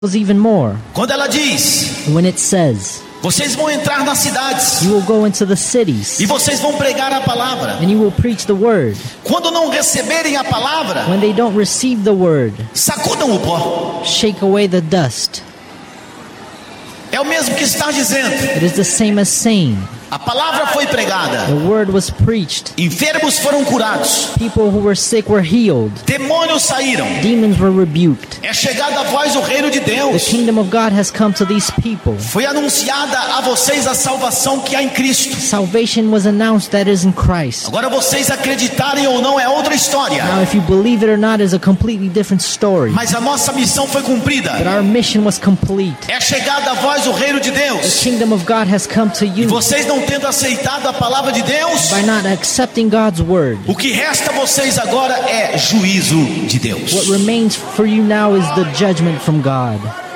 even more. Quando ela diz: When it says, vocês vão entrar nas cidades you will go into the cities e vocês vão pregar a palavra. and you will preach the word. Quando não receberem a palavra, When they don't receive the word, sacudam o pó. shake away the dust. É o mesmo que está dizendo: It is the same as saying, a palavra foi pregada, the word was preached. enfermos foram curados, People who were sick were healed. demônios saíram. Demons were rebuked. É chegada a vós o reino de The Deus. kingdom of God has come to these people. Foi anunciada a vocês a salvação que há em Cristo. Salvation was announced that is in Christ. Agora vocês acreditarem ou não é outra história. Now if you believe it or not is a completely different story. Mas a nossa missão foi cumprida. But our mission was complete. É chegada a vós o reino de The Deus. kingdom of God has come to E you. vocês não tendo aceitado a palavra de Deus, By not accepting God's word, o que resta a vocês agora é juízo de Deus. what remains for you now is the judgment from God.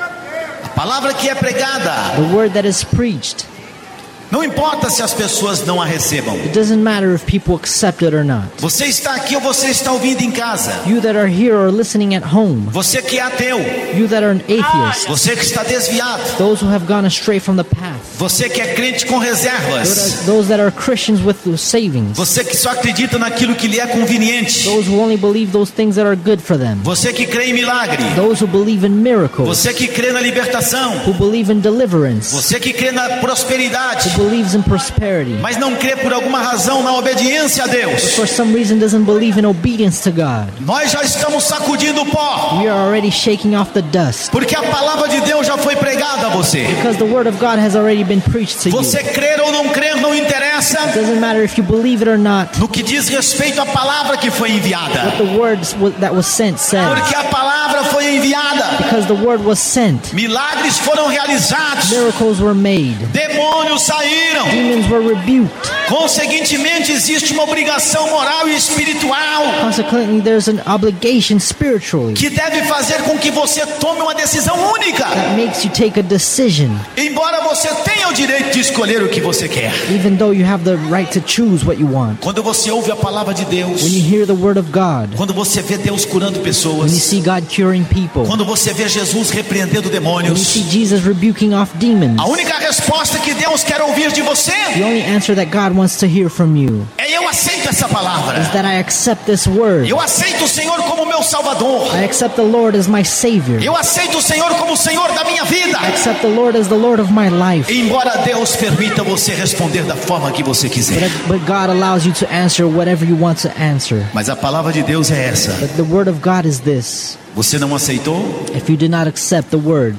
A palavra que é pregada, The word that is preached. não importa se as pessoas não a recebam. It doesn't matter if people accept it or not. Você está aqui ou você está ouvindo em casa. You that are here or listening at home. Você que é ateu. You that are an atheist. Você que está desviado. Those who have gone astray from the path. Você que é crente com reservas. Those that are Christians with the savings. Você que só acredita naquilo que lhe é conveniente. Those who only believe those things that are good for them. Você que crê em milagre. Those who believe in miracles. Você que crê na libertação. Who believe in deliverance. Você que crê na prosperidade. Who believes in prosperity. Mas não crê por alguma razão na obediência a Deus. For some reason doesn't believe in obedience to God. Nós já estamos sacudindo o pó. We are already shaking off the dust. Porque a palavra de Deus já foi pregada a você. Because the word of God has already been preached to you. Você crer ou não crer não interessa. It doesn't matter if you believe it or not. No que diz respeito à palavra que foi enviada. What the words that was sent says. Porque a palavra foi enviada. Because the word was sent. Milagres foram realizados. Miracles were made. Demônios saíram. Demons were rebuked. Consequentemente, existe uma obrigação moral e espiritual Consequently, there's an obligation spiritually que deve fazer com que você tome uma decisão única. that makes you take a decision. Embora você tenha o direito de escolher o que você quer. Even though you have the right to choose what you want. Quando você ouve a palavra de Deus, When you hear the word of God, quando você vê Deus curando when you pessoas, see God curing people, quando você vê Jesus repreendendo when you demônios, see Jesus rebuking off demons, a única resposta que Deus quer ouvir de você the only answer that God wants to hear from you é: eu aceito essa palavra. is that I accept this word. Eu aceito o Senhor como meu Salvador. I accept the Lord as my Savior. Eu aceito o Senhor como o Senhor da minha vida. I accept the Lord as the Lord of my life. Embora Deus permita você responder da forma que você quiser. But God allows you to answer whatever you want to answer. Mas a palavra de Deus é essa. But the word of God is this. Você não aceitou? If you do not accept the word,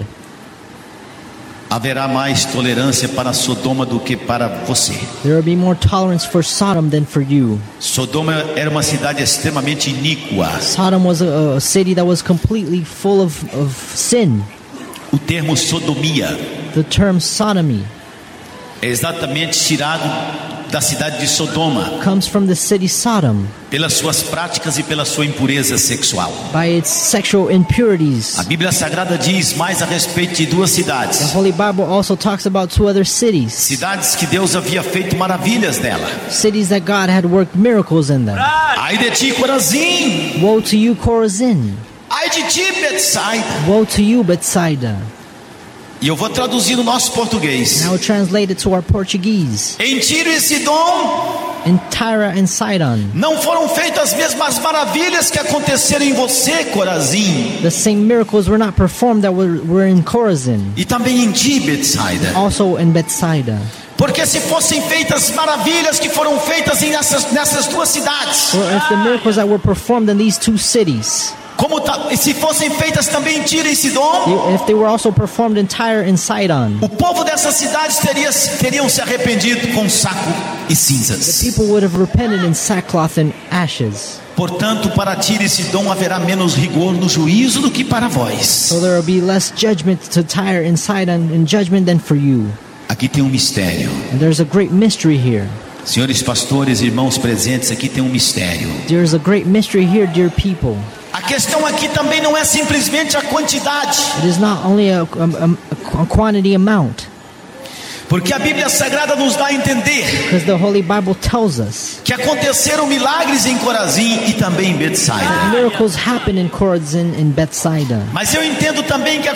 Haverá mais tolerância para Sodoma do que para você. there will be more tolerance for Sodom than for you. Sodoma era uma cidade extremamente iníqua. Sodom was a city that was completely full of sin. O termo sodomia The term sodomy é exatamente tirado da cidade de Sodoma, comes from the city Sodom pelas suas práticas e pela sua impureza sexual. by its sexual impurities. A Bíblia Sagrada diz mais a respeito de duas The cidades. Holy Bible also talks about two other cities. Cidades que Deus havia feito maravilhas nela. Cities that God had worked miracles in them. Ai de ti, Corazim! Woe to you, Chorazin. Ai de ti, Betsaida! Woe to you, Bethsaida. E eu vou traduzir no nosso português. Now translate it to our Portuguese. Em Tiro e Sidom In Tyre and Sidon, não foram feitas as mesmas maravilhas que aconteceram em você, Corazim, the same miracles were not performed that were in Chorazin, e também em ti, Betsaida. also in Bethsaida. Porque se fossem feitas maravilhas que foram feitas nessas duas cidades, For if the miracles that were performed in these two cities, e se fossem feitas também em Tiro e Sidom, if they were also performed in Tyre and Sidon, o povo dessas cidades teriam se arrependido com saco e cinzas. people would have repented in sackcloth and ashes. Portanto, para Tiro e Sidom haverá menos rigor no juízo do que para vós. So there will be less judgment to Tyre and Sidon in judgment than for you. Aqui tem um mistério. And there's a great mystery here. Senhores pastores, irmãos presentes, aqui tem um mistério. There's a great mystery here, dear people. A questão aqui também não é simplesmente a quantidade, It is not only a quantity amount, porque a Bíblia Sagrada nos dá a entender because the Holy Bible tells us que aconteceram milagres em Corazim e também em Betsaida. miracles happen in Chorazin and Bethsaida. Mas eu entendo também que